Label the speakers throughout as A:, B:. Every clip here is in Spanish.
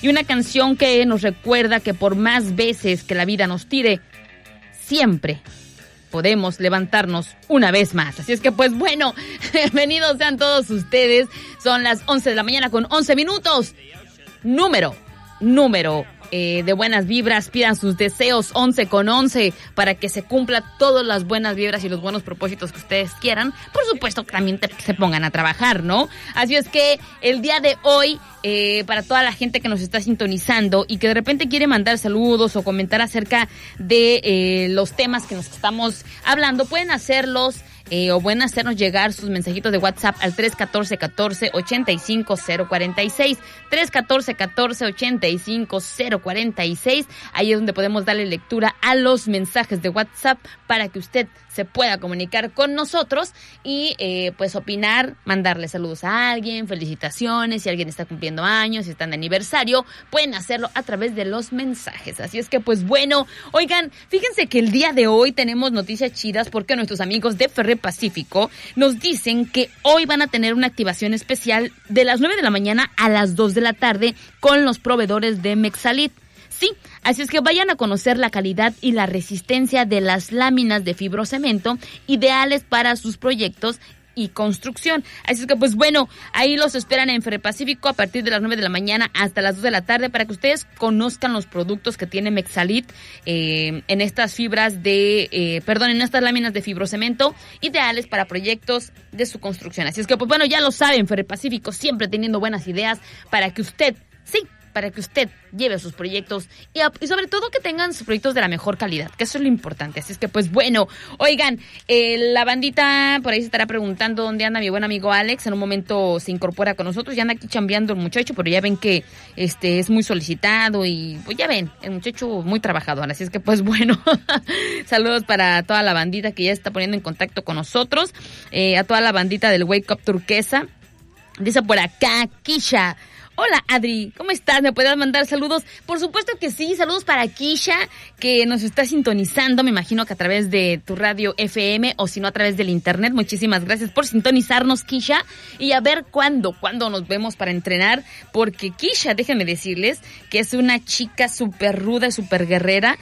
A: y una canción que nos recuerda que por más veces que la vida nos tire, siempre podemos levantarnos una vez más. Así es que pues bueno, bienvenidos sean todos ustedes. Son las 11 de la mañana con 11 minutos. Número de buenas vibras, pidan sus deseos 11 con 11 para que se cumplan todas las buenas vibras y los buenos propósitos que ustedes quieran. Por supuesto que también se pongan a trabajar, ¿no? Así es que el día de hoy, para toda la gente que nos está sintonizando y que de repente quiere mandar saludos o comentar acerca de los temas que nos estamos hablando, pueden hacerlos o pueden hacernos llegar sus mensajitos de WhatsApp al 314-14-85-046, 314-14-85-046. Ahí es donde podemos darle lectura a los mensajes de WhatsApp para que usted se pueda comunicar con nosotros y pues opinar, mandarle saludos a alguien, felicitaciones, si alguien está cumpliendo años, si están de aniversario, pueden hacerlo a través de los mensajes. Así es que pues bueno, oigan, fíjense que el día de hoy tenemos noticias chidas porque nuestros amigos de Ferre Pacífico nos dicen que hoy van a tener una activación especial de las 9 de la mañana a las 2 de la tarde con los proveedores de Mexalit. Sí, así es que vayan a conocer la calidad y la resistencia de las láminas de fibrocemento ideales para sus proyectos y construcción. Así es que pues bueno, ahí los esperan en Ferrepacífico a partir de las 9 de la mañana hasta las 2 de la tarde para que ustedes conozcan los productos que tiene Mexalit en estas fibras en estas láminas de fibrocemento ideales para proyectos de su construcción. Así es que pues bueno, ya lo saben, Ferrepacífico siempre teniendo buenas ideas para que usted lleve sus proyectos y sobre todo que tengan sus proyectos de la mejor calidad, que eso es lo importante. Así es que pues bueno, oigan, la bandita por ahí se estará preguntando dónde anda mi buen amigo Alex. En un momento se incorpora con nosotros, ya anda aquí chambeando el muchacho, pero ya ven que es muy solicitado y pues ya ven, el muchacho muy trabajador. Así es que pues bueno, saludos para toda la bandita que ya está poniendo en contacto con nosotros, a toda la bandita del Wake Up Turquesa. Dice por acá Kisha: hola Adri, ¿cómo estás? ¿Me puedes mandar saludos? Por supuesto que sí, saludos para Kisha, que nos está sintonizando, me imagino que a través de tu radio FM o si no a través del internet. Muchísimas gracias por sintonizarnos, Kisha, y a ver cuándo nos vemos para entrenar, porque Kisha, déjenme decirles que es una chica súper ruda, súper guerrera,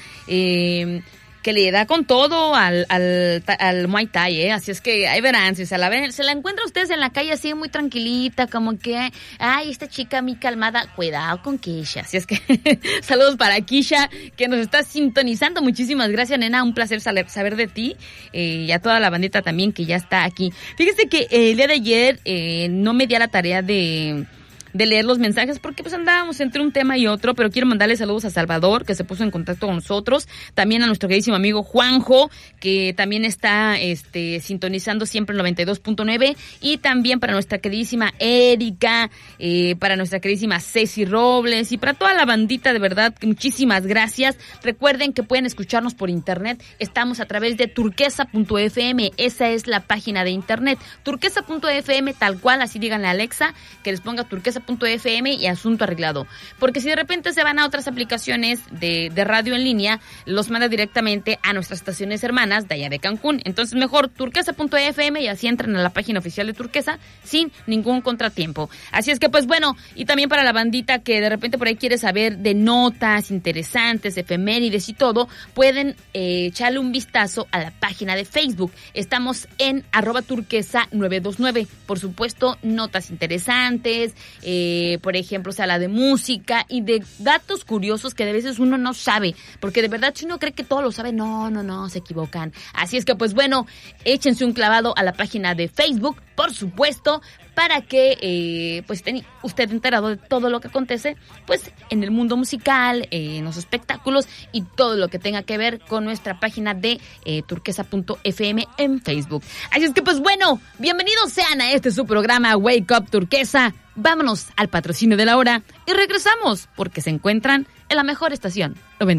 A: que le da con todo al Muay Thai, así es que ahí verán, si se la encuentran ustedes en la calle así muy tranquilita, como que, ay, esta chica muy calmada, cuidado con Kisha. Así es que saludos para Kisha, que nos está sintonizando. Muchísimas gracias, nena, un placer saber de ti, y a toda la bandita también que ya está aquí. Fíjese que el día de ayer no me di a la tarea de leer los mensajes porque pues andábamos entre un tema y otro, pero quiero mandarle saludos a Salvador, que se puso en contacto con nosotros, también a nuestro queridísimo amigo Juanjo, que también está sintonizando siempre el 92.9, y también para nuestra queridísima Erika, para nuestra queridísima Ceci Robles y para toda la bandita, de verdad, muchísimas gracias. Recuerden que pueden escucharnos por internet, estamos a través de turquesa.fm, esa es la página de internet, turquesa.fm, tal cual, así díganle a Alexa que les ponga turquesa.fm y asunto arreglado. Porque si de repente se van a otras aplicaciones de radio en línea, los manda directamente a nuestras estaciones hermanas de allá de Cancún. Entonces mejor turquesa.fm y así entran a la página oficial de Turquesa sin ningún contratiempo. Así es que pues bueno, y también para la bandita que de repente por ahí quiere saber de notas interesantes, efemérides y todo, pueden echarle un vistazo a la página de Facebook. Estamos en @turquesa929. Por supuesto, notas interesantes, por ejemplo, la de música y de datos curiosos que de veces uno no sabe, porque de verdad si uno cree que todo lo sabe, no, se equivocan. Así es que pues bueno, échense un clavado a la página de Facebook, por supuesto, para que pues esté usted enterado de todo lo que acontece pues en el mundo musical, en los espectáculos y todo lo que tenga que ver con nuestra página de turquesa.fm en Facebook. Así es que pues bueno, bienvenidos sean a su programa Wake Up Turquesa. Vámonos al patrocinio de la hora y regresamos porque se encuentran en la mejor estación,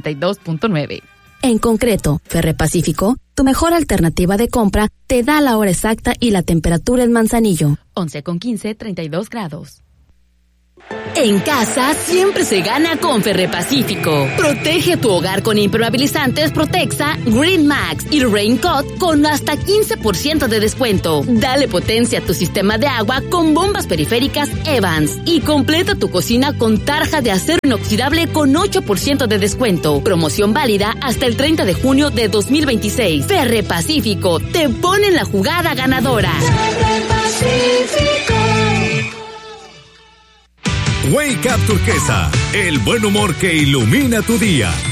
A: 92.9.
B: En concreto, Ferre Pacífico, tu mejor alternativa de compra, te da la hora exacta y la temperatura en Manzanillo.
A: 11:15, 32 grados.
B: En casa siempre se gana con Ferrepacífico. Protege tu hogar con impermeabilizantes Protexa, Green Max y Raincoat con hasta 15% de descuento. Dale potencia a tu sistema de agua con bombas periféricas Evans y completa tu cocina con tarja de acero inoxidable con 8% de descuento. Promoción válida hasta el 30 de junio de 2026. Ferrepacífico te pone en la jugada ganadora.
C: Wake Up Turquesa, el buen humor que ilumina tu día.